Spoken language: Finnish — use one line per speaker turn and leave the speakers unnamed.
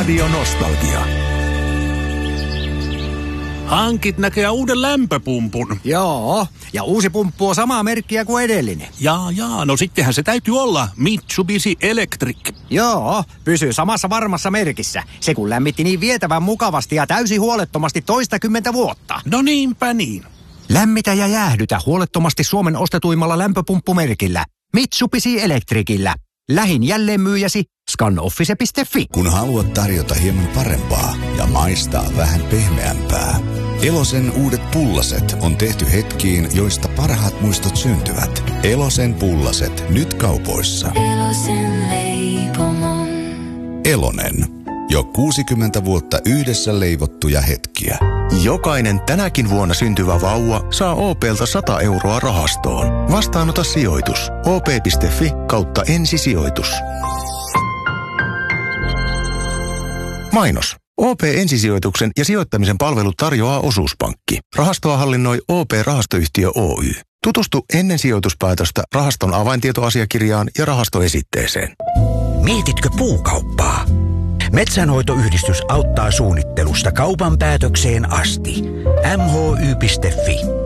Radio Nostalgia.
Hankit näkee uuden lämpöpumpun.
Joo, ja uusi pumppu on samaa merkkiä kuin edellinen.
Jaa, no sittenhän se täytyy olla Mitsubishi Electric.
Joo, pysyy samassa varmassa merkissä. Se kun lämmitti niin vietävän mukavasti ja täysin huolettomasti 20 vuotta.
No niinpä niin.
Lämmitä ja jäähdytä huolettomasti Suomen ostetuimmalla lämpöpumppumerkillä. Mitsubishi Electricillä. Lähin jälleenmyyjäsi scanoffice.fi.
Kun haluat tarjota hieman parempaa ja maistaa vähän pehmeämpää. Elosen uudet pullaset on tehty hetkiin, joista parhaat muistot syntyvät. Elosen pullaset nyt kaupoissa.
Elosen leipomon.
Elonen. Jo 60 vuotta yhdessä leivottuja hetkiä.
Jokainen tänäkin vuonna syntyvä vauva saa OP:lta 100 euroa rahastoon. Vastaanota sijoitus. op.fi/ensisijoitus. Mainos. OP-ensisijoituksen ja sijoittamisen palvelut tarjoaa Osuuspankki. Rahastoa hallinnoi OP-rahastoyhtiö Oy. Tutustu ennen sijoituspäätöstä rahaston avaintietoasiakirjaan ja rahastoesitteeseen.
Mietitkö puukauppaa? Metsänhoitoyhdistys auttaa suunnittelusta kaupan päätökseen asti. mhy.fi